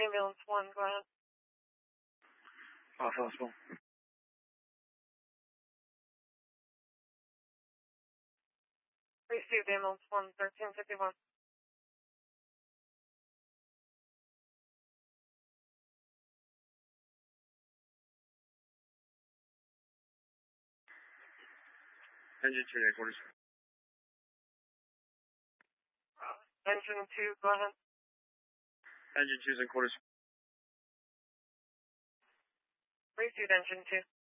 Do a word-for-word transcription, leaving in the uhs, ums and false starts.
Ambulance one, go ahead. Off hospital. Received ambulance one, thirteen fifty-one. Engine two, headquarters. Engine two, go ahead. Engine two's headquarters. Received engine two.